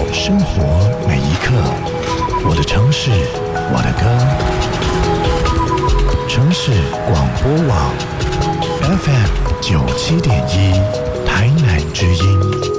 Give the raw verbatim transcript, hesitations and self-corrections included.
生活每一刻，我的城市，我的歌。城市广播网 F M 九七点一，台南之音。